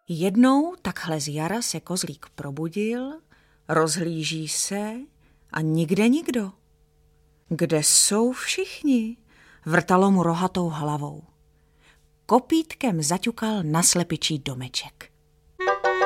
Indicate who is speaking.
Speaker 1: Jednou takhle z jara se kozlík probudil, rozhlíží se a nikde nikdo. Kde jsou všichni? Vrtalo mu rohatou hlavou. Kopítkem zaťukal na slepičí domeček.